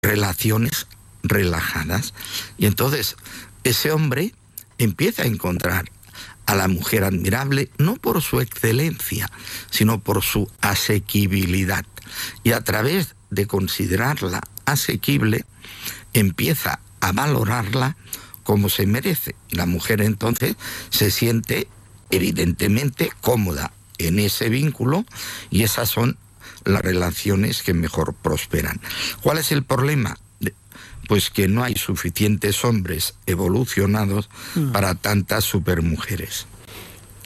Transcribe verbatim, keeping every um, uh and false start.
relaciones relajadas. Y entonces ese hombre empieza a encontrar a la mujer admirable no por su excelencia, sino por su asequibilidad. Y a través de considerarla asequible, empieza a valorarla como se merece. La mujer entonces se siente evidentemente cómoda en ese vínculo y esas son las relaciones que mejor prosperan. ¿Cuál es el problema? Pues que no hay suficientes hombres evolucionados mm. para tantas supermujeres.